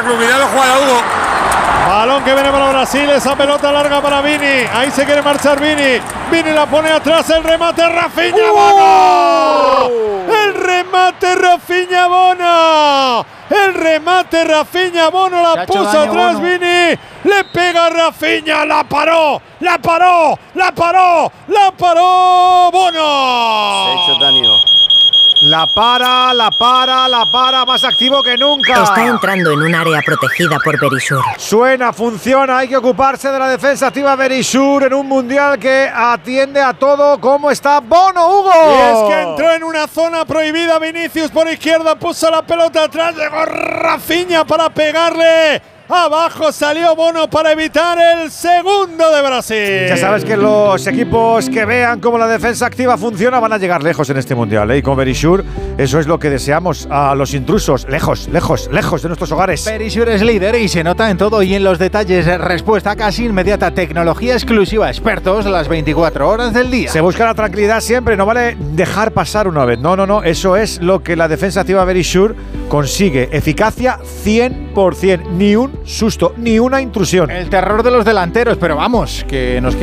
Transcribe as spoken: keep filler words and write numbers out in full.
Club. Cuidado, jugada, Hugo. Balón que viene para Brasil, esa pelota larga para Vini. Ahí se quiere marchar Vini. Vini la pone atrás, el remate Rafinha Bono. El remate Rafinha Bono. El remate Rafinha Bono la puso atrás Bono. Vini. Le pega Rafinha, la paró, la paró, la paró, la paró Bono. Se ha hecho daño. La para, la para, la para, más activo que nunca. Está entrando en un área protegida por Verisur. Suena, funciona, hay que ocuparse de la defensa activa Verisur en un mundial que atiende a todo. ¿Cómo está Bono, Hugo? Y es que entró en una zona prohibida Vinicius por izquierda, puso la pelota atrás, llegó Rafinha para pegarle. Abajo salió Bono para evitar el segundo de Brasil. Ya sabes que los equipos que vean cómo la defensa activa funciona van a llegar lejos en este mundial, ¿eh? Y con Verisur, eso es lo que deseamos a los intrusos. Lejos, lejos, lejos de nuestros hogares. Verisur es líder y se nota en todo y en los detalles. Respuesta casi inmediata, tecnología exclusiva, expertos las veinticuatro horas del día. Se busca la tranquilidad siempre, no vale dejar pasar una vez. No, no, no, eso es lo que la defensa activa Verisur consigue. Eficacia cien por ciento, ni un susto, ni una intrusión. El terror de los delanteros, pero vamos, que nos queda